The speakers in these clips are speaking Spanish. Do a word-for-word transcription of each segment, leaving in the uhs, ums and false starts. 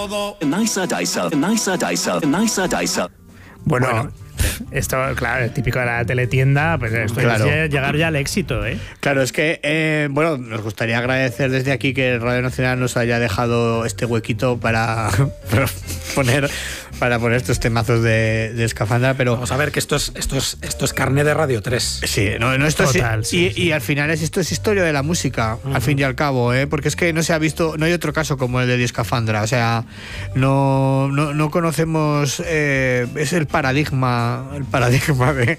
todo. Nicer Dicer, Nicer Dicer, Nicer Dicer. Bueno, bueno, esto, claro, es típico de la teletienda, pues esto claro. es llegar ya al éxito, ¿eh? Claro, es que, eh, bueno, nos gustaría agradecer desde aquí que Radio Nacional nos haya dejado este huequito para, para poner para poner estos temazos de, de Escafandra, pero... Vamos a ver que esto es esto es, esto es carné de Radio tres. Sí, no, no esto Total, es, sí, y, sí. y al final es, esto es historia de la música, uh-huh. al fin y al cabo, ¿eh? Porque es que no se ha visto, no hay otro caso como el de Escafandra, o sea, no, no, no conocemos, eh, es el paradigma, el paradigma de...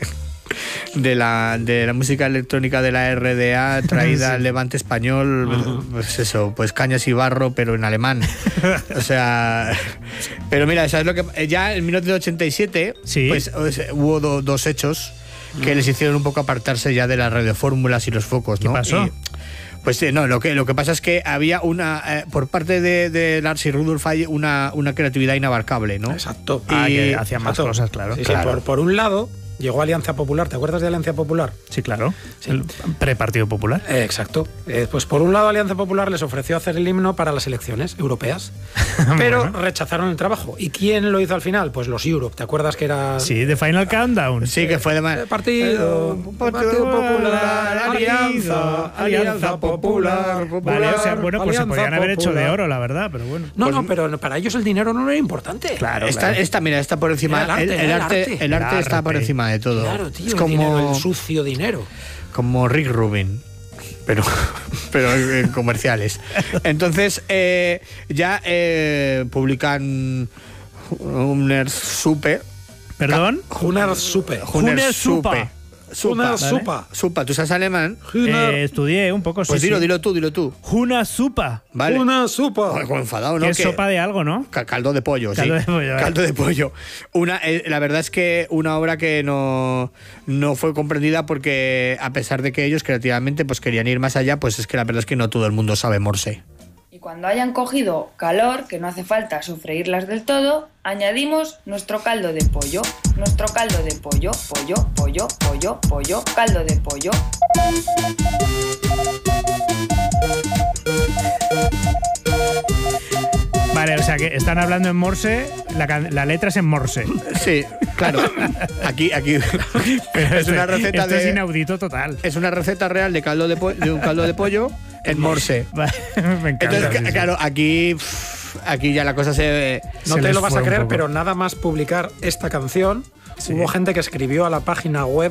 De la, de la música electrónica de la R D A traída sí. al Levante español, uh-huh. pues eso, pues cañas y barro, pero en alemán. O sea, pero mira, ¿sabes lo que? Ya en mil novecientos ochenta y siete ¿Sí? pues, hubo do, dos hechos que uh-huh. les hicieron un poco apartarse ya de las radiofórmulas y los focos, ¿no? ¿Qué pasó? Y, pues no, lo que, lo que pasa es que había una, eh, por parte de, de Lars y Rudolf hay una, una creatividad inabarcable, ¿no? Exacto. Y ah, que hacían más cosas, claro. Sí, claro. Sí, por, por un lado... Llegó Alianza Popular, ¿te acuerdas de Alianza Popular? Sí, claro. Sí. El pre-Partido Popular. Eh, exacto. Eh, pues por un lado Alianza Popular les ofreció hacer el himno para las elecciones europeas, pero bueno. rechazaron el trabajo. ¿Y quién lo hizo al final? Pues los Europe. ¿Te acuerdas que era...? Sí, de Final Countdown. Sí, que fue de... Eh, partido, partido, partido Popular, Alianza, Alianza Popular, Popular. Vale, o sea, bueno, pues Alianza se podían haber Popular. hecho de oro, la verdad, pero bueno. No, pues, no, pero para ellos el dinero no era importante. Claro, esta, claro. esta mira, está por encima... El arte, el, el, el arte, arte. el arte está por encima de todo. Claro, tío, es el como dinero, el sucio dinero. Como Rick Rubin, pero, pero en comerciales. Entonces, eh, ya eh, publican Hunner Supe. ¿Perdón? Hunner Supe. Hunner Supe. Hunner ¿vale? Supa. Supa, ¿tú sabes alemán? Eh, estudié un poco, sí. Pues dilo, sí. dilo tú, dilo tú. Una supa. Vale. Una sopa. Joder, como enfadado, ¿no? Que es que, sopa de algo, ¿no? Caldo de pollo, caldo sí. De pollo, caldo de pollo. Una, eh, la verdad es que una obra que no, no fue comprendida porque, a pesar de que ellos creativamente pues querían ir más allá, pues es que la verdad es que no todo el mundo sabe Morse. Y cuando hayan cogido calor, que no hace falta sofreírlas del todo, añadimos nuestro caldo de pollo. Nuestro caldo de pollo, pollo, pollo, pollo, pollo, caldo de pollo. Vale, o sea que están hablando en Morse, la, la letra es en Morse. Sí, claro. Aquí, aquí. Pero es una receta esto de. es inaudito total. Es una receta real de caldo de, po de un caldo de pollo en Morse. Vale, me encanta. Entonces, sí, claro, sí. aquí. Aquí ya la cosa se. No se te les lo vas fue a un creer, poco. pero nada más publicar esta canción, Sí. hubo gente que escribió a la página web.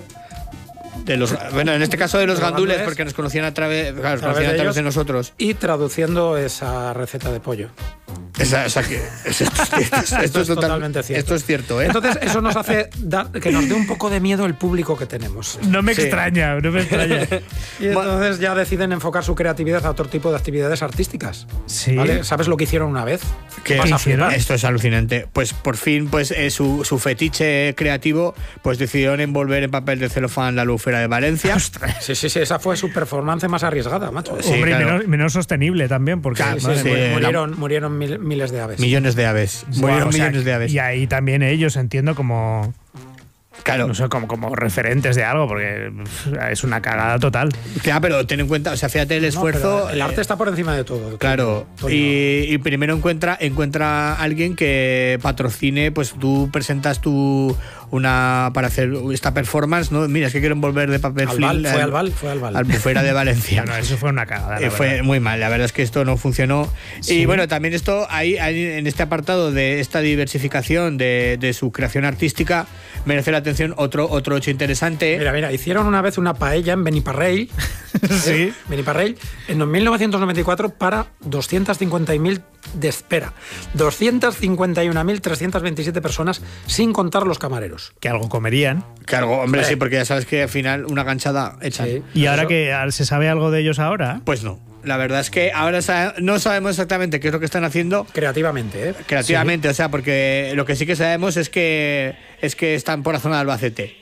De los, bueno, en este caso de los De los gandules, gandules, porque nos conocían a través, claro, nos a través conocían a de través de ellos. nosotros. Y traduciendo esa receta de pollo. Esa, o sea, que, esto, esto, esto, esto, Esto es es totalmente cierto. Esto es cierto, ¿eh? Entonces, eso nos hace dar, que nos dé un poco de miedo el público que tenemos. No me Sí. extraña, no me extraña. Y entonces ya deciden enfocar su creatividad a otro tipo de actividades artísticas. Sí. ¿Vale? ¿Sabes lo que hicieron una vez? ¿Qué Vas a hicieron? flipar. Esto es alucinante. Pues por fin, pues eh, su, su fetiche creativo, pues decidieron envolver en papel de celofán la Albufera de Valencia. Ostras. Sí, sí, sí, esa fue su performance más arriesgada, macho. Sí, Hombre, claro. menos, menos sostenible también, porque Claro, Sí, madre sí, mía. sí. murieron, murieron mil- miles de aves. Millones de aves. Buah, Murieron o sea, millones de aves. Y ahí también ellos, entiendo, como, Claro. no sé, como, como referentes de algo, porque uf, es una cagada total. Claro, pero ten en cuenta, o sea, fíjate el No, esfuerzo. pero el arte eh, está por encima de todo. Claro, Toño. y, y primero encuentra encuentra a alguien que patrocine, pues tú presentas tu una para hacer esta performance, ¿no? Mira, es que quiero envolver de papel Albal, film fue al- Albal, fue Albal. Albufera de Valencia. No, no, eso fue una cagada. la Eh, fue verdad. muy mal, la verdad es que esto no funcionó. Sí. Y bueno, también esto, ahí, ahí en este apartado de esta diversificación de, de su creación artística, merece la atención otro, otro hecho interesante. Mira, mira, hicieron una vez una paella en Beniparrell. Sí. Beniparrell, en mil novecientos noventa y cuatro para doscientos cincuenta mil de espera. doscientos cincuenta y una mil trescientos veintisiete personas, sin contar los camareros. Que algo comerían. Claro, hombre, Eh. sí, porque ya sabes que al final una ganchada echan. Sí. Y ahora Eso- que ah, se sabe algo de ellos ahora. Pues no. La verdad es que ahora sa- no sabemos exactamente qué es lo que están haciendo Creativamente, ¿eh? creativamente, o sea, porque lo que sí que sabemos es que es que están por la zona de Albacete.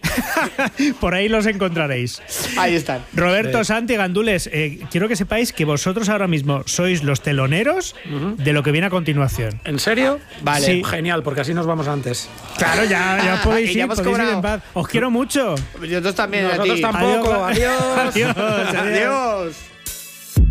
Por ahí los encontraréis. Ahí están. Roberto, Sí. Santi, Gandules, eh, quiero que sepáis que vosotros ahora mismo sois los teloneros de lo que viene a continuación. ¿En serio? Vale. Sí. Genial, porque así nos vamos antes. Claro, ya, ya podéis Y ir, ya hemos podéis ir cobrado. en paz. Os quiero mucho. Nosotros también, a Nosotros ti. tampoco. Adiós. Adiós. Adiós. Adiós.